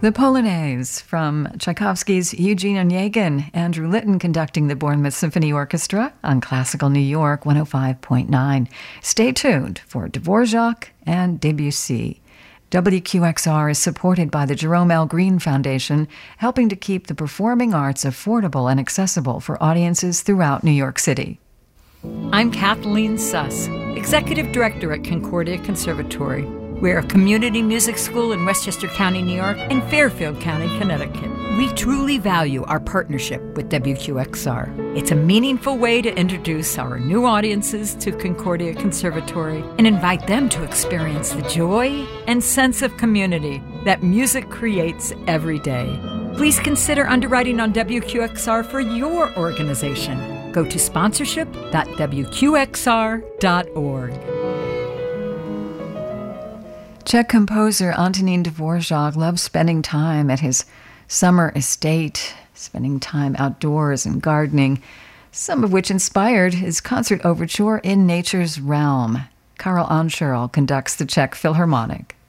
The Polonaise from Tchaikovsky's Eugene Onegin, Andrew Litton conducting the Bournemouth Symphony Orchestra on Classical New York 105.9. Stay tuned for Dvorak and Debussy. WQXR is supported by the Jerome L. Green Foundation, helping to keep the performing arts affordable and accessible for audiences throughout New York City. I'm Kathleen Suss, Executive Director at Concordia Conservatory. We're a community music school in Westchester County, New York, and Fairfield County, Connecticut. We truly value our partnership with WQXR. It's a meaningful way to introduce our new audiences to Concordia Conservatory and invite them to experience the joy and sense of community that music creates every day. Please consider underwriting on WQXR for your organization. Go to sponsorship.wqxr.org. Czech composer Antonín Dvořák loves spending time at his summer estate, spending time outdoors and gardening, some of which inspired his concert overture In Nature's Realm. Karel Ancherl conducts the Czech Philharmonic.